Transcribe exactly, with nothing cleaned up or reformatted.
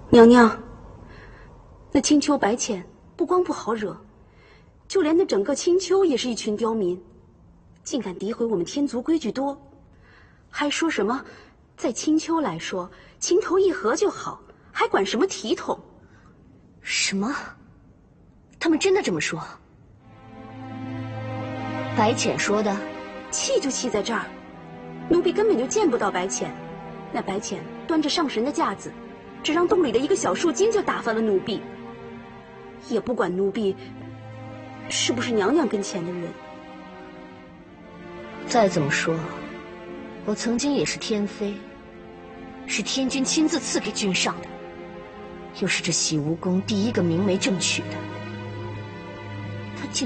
娘娘，那青丘白浅不光不好惹，就连那整个青丘也是一群刁民，竟敢诋毁我们天族规矩多，还说什么在青丘来说情投意合就好，还管什么体统？ 什么？他们真的这么说？白浅说的？ 气就气在这儿，奴婢根本就见不到白浅，那白浅端着上神的架子，只让洞里的一个小树精就打翻了奴婢，也不管奴婢是不是娘娘跟前的人。 再怎么说，我曾经也是天妃，是天君亲自赐给君上的，又是这洗梧宫第一个明媒正娶的。